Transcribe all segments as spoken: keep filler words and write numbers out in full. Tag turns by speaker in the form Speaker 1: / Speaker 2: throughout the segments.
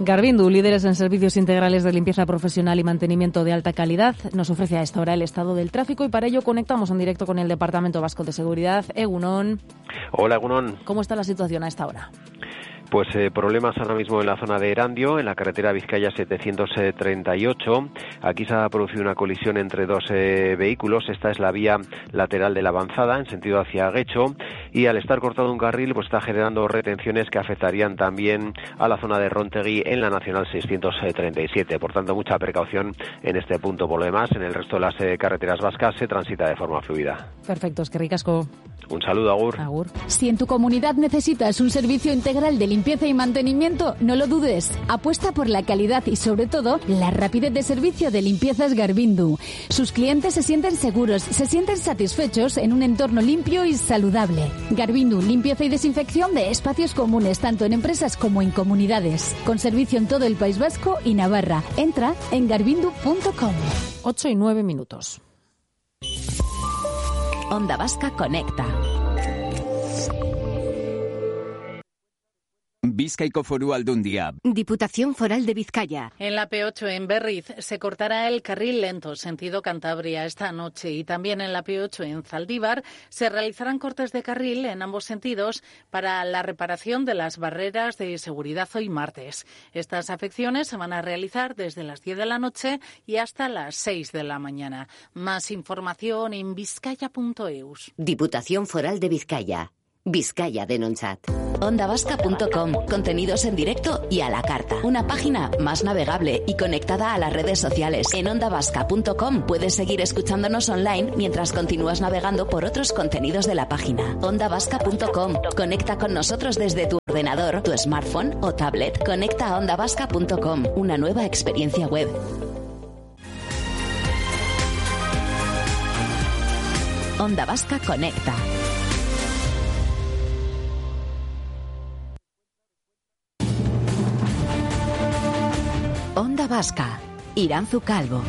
Speaker 1: Garvindu, líderes en servicios integrales de limpieza profesional y mantenimiento de alta calidad, nos ofrece a esta hora el estado del tráfico y para ello conectamos en directo con el Departamento Vasco de Seguridad. Egunon.
Speaker 2: Hola, Egunon.
Speaker 1: ¿Cómo está la situación a esta hora?
Speaker 2: Pues eh, problemas ahora mismo en la zona de Erandio, en la carretera Vizcaya setecientos treinta y ocho. Aquí se ha producido una colisión entre dos eh, vehículos. Esta es la vía lateral de la avanzada, en sentido hacia Guecho, y al estar cortado un carril, pues está generando retenciones que afectarían también a la zona de Rontegui en la Nacional seiscientos treinta y siete. Por tanto, mucha precaución en este punto. Por lo demás, en el resto de las eh, carreteras vascas se transita de forma fluida.
Speaker 1: Perfecto, es que ricasco.
Speaker 2: Un saludo, Agur.
Speaker 1: Agur.
Speaker 3: Si en tu comunidad necesitas un servicio integral de limpieza y mantenimiento, no lo dudes. Apuesta por la calidad y, sobre todo, la rapidez de servicio de Limpiezas Garvindu. Sus clientes se sienten seguros, se sienten satisfechos en un entorno limpio y saludable. Garvindu, limpieza y desinfección de espacios comunes, tanto en empresas como en comunidades. Con servicio en todo el País Vasco y Navarra. Entra en garvindu punto com.
Speaker 1: ocho y nueve minutos.
Speaker 3: Onda Vasca Conecta.
Speaker 4: Bizkaiko Foru Aldundia.
Speaker 5: Diputación Foral de Vizcaya.
Speaker 6: En la P ocho en Berriz se cortará el carril lento sentido Cantabria esta noche y también en la P ocho en Zaldívar se realizarán cortes de carril en ambos sentidos para la reparación de las barreras de seguridad hoy martes. Estas afecciones se van a realizar desde las diez de la noche y hasta las seis de la mañana. Más información en vizcaya punto eus.
Speaker 5: Diputación Foral de Vizcaya. Vizcaya Denontzat.
Speaker 3: onda vasca punto com. Contenidos en directo y a la carta. Una página más navegable y conectada a las redes sociales. En onda vasca punto com puedes seguir escuchándonos online mientras continúas navegando por otros contenidos de la página. onda vasca punto com. Conecta con nosotros desde tu ordenador, tu smartphone o tablet. Conecta a onda vasca punto com. Una nueva experiencia web. Onda Vasca Conecta. Onda Vasca, Iranzu Calvo.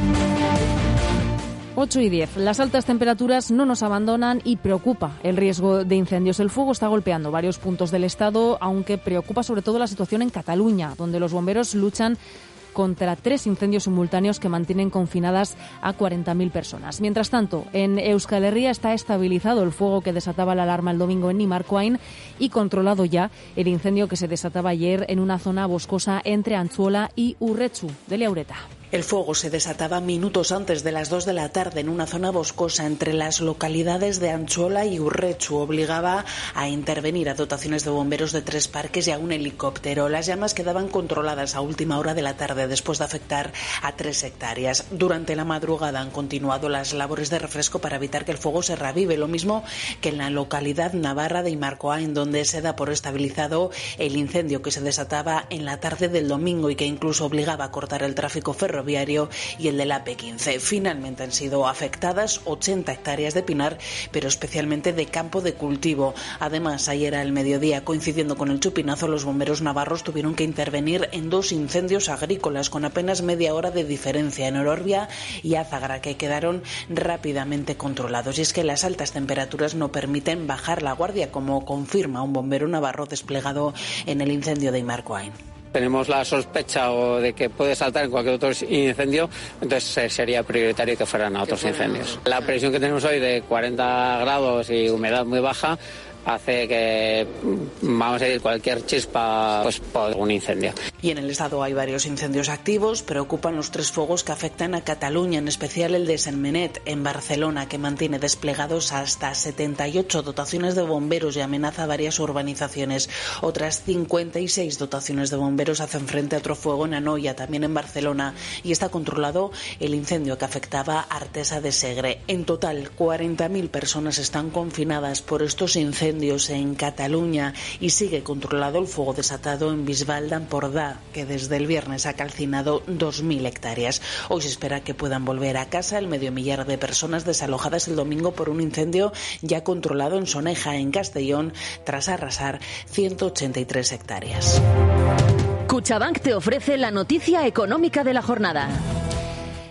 Speaker 1: ocho y diez. Las altas temperaturas no nos abandonan y preocupa el riesgo de incendios. El fuego está golpeando varios puntos del estado, aunque preocupa sobre todo la situación en Cataluña, donde los bomberos luchan contra tres incendios simultáneos que mantienen confinadas a cuarenta mil personas. Mientras tanto, en Euskal Herria está estabilizado el fuego que desataba la alarma el domingo en Nimarcoain y controlado ya el incendio que se desataba ayer en una zona boscosa entre Antzuola y Urretxu. Delia Ureta.
Speaker 7: El fuego se desataba minutos antes de las dos de la tarde en una zona boscosa entre las localidades de Antzuola y Urretxu. Obligaba a intervenir a dotaciones de bomberos de tres parques y a un helicóptero. Las llamas quedaban controladas a última hora de la tarde después de afectar a tres hectáreas. Durante la madrugada han continuado las labores de refresco para evitar que el fuego se reavive, lo mismo que en la localidad navarra de Imarcoain, donde se da por estabilizado el incendio que se desataba en la tarde del domingo y que incluso obligaba a cortar el tráfico ferroviario y el de la A P quince. Finalmente han sido afectadas ochenta hectáreas de pinar, pero especialmente de campo de cultivo. Además, ayer al mediodía, coincidiendo con el chupinazo, los bomberos navarros tuvieron que intervenir en dos incendios agrícolas con apenas media hora de diferencia en Ororbia y Azagra, que quedaron rápidamente controlados. Y es que las altas temperaturas no permiten bajar la guardia, como confirma un bombero navarro desplegado en el incendio de Imarcoain.
Speaker 8: Tenemos la sospecha o de que puede saltar en cualquier otro incendio, entonces sería prioritario que fueran a otros incendios. La presión que tenemos hoy de cuarenta grados y humedad muy baja hace que, vamos a decir, cualquier chispa pues por un incendio.
Speaker 7: Y en el estado hay varios incendios activos. Preocupan los tres fuegos que afectan a Cataluña, en especial el de Sentmenat en Barcelona, que mantiene desplegados hasta setenta y ocho dotaciones de bomberos y amenaza varias urbanizaciones. Otras cincuenta y seis dotaciones de bomberos hacen frente a otro fuego en Anoia, también en Barcelona, y está controlado el incendio que afectaba a Artesa de Segre. En total, cuarenta mil personas están confinadas por estos incendios en Cataluña y sigue controlado el fuego desatado en Bisbal d'Empordà, que desde el viernes ha calcinado dos mil hectáreas. Hoy se espera que puedan volver a casa el medio millar de personas desalojadas el domingo por un incendio ya controlado en Soneja, en Castellón, tras arrasar ciento ochenta y tres hectáreas.
Speaker 5: Cuchabank te ofrece la noticia económica de la jornada.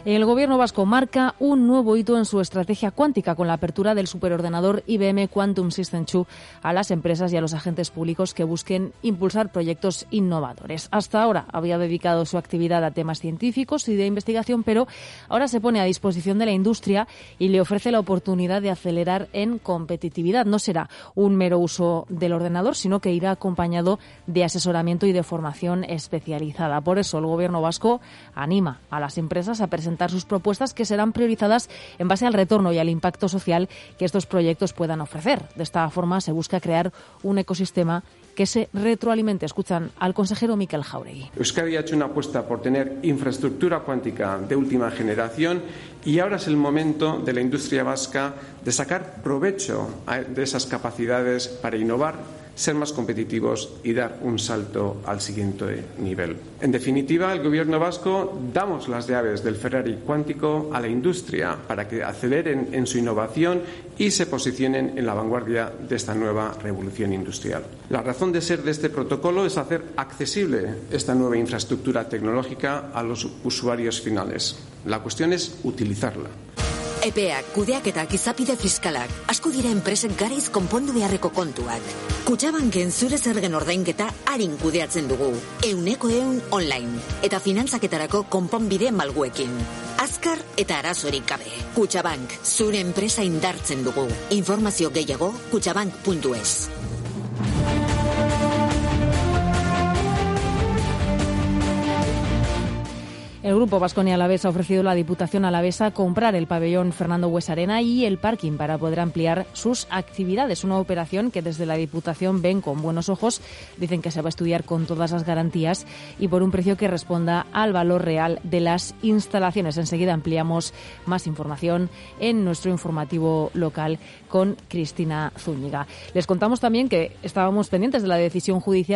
Speaker 1: El Gobierno vasco marca un nuevo hito en su estrategia cuántica con la apertura del superordenador I B M Quantum System dos a las empresas y a los agentes públicos que busquen impulsar proyectos innovadores. Hasta ahora había dedicado su actividad a temas científicos y de investigación, pero ahora se pone a disposición de la industria y le ofrece la oportunidad de acelerar en competitividad. No será un mero uso del ordenador, sino que irá acompañado de asesoramiento y de formación especializada. Por eso el Gobierno vasco anima a las empresas a presentar sus propuestas que serán priorizadas en base al retorno y al impacto social que estos proyectos puedan ofrecer. De esta forma se busca crear un ecosistema que se retroalimente. Escuchan al consejero Mikel Jauregui.
Speaker 9: Euskadi ha hecho una apuesta por tener infraestructura cuántica de última generación y ahora es el momento de la industria vasca de sacar provecho de esas capacidades para innovar, ser más competitivos y dar un salto al siguiente nivel. En definitiva, el Gobierno vasco damos las llaves del Ferrari cuántico a la industria para que aceleren en su innovación y se posicionen en la vanguardia de esta nueva revolución industrial. La razón de ser de este protocolo es hacer accesible esta nueva infraestructura tecnológica a los usuarios finales. La cuestión es utilizarla.
Speaker 10: Epeak, kudeaketak, izapide fiskalak, asko dira enpresek garaiz konpondu beharreko kontuak. Kutxabanken zure zergen ordainketa arin kudeatzen dugu, euneko eun online, eta finantzaketarako konponbide malguekin. Azkar eta arazorik gabe. Kutxabank, zure enpresa indartzen dugu. Informazio gehiago, kutxabank puntu es.
Speaker 1: El Grupo Baskonia Alavés ha ofrecido a la Diputación alavesa comprar el pabellón Fernando Buesarena y el parking para poder ampliar sus actividades. Una operación que desde la Diputación ven con buenos ojos. Dicen que se va a estudiar con todas las garantías y por un precio que responda al valor real de las instalaciones. Enseguida ampliamos más información en nuestro informativo local con Cristina Zúñiga. Les contamos también que estábamos pendientes de la decisión judicial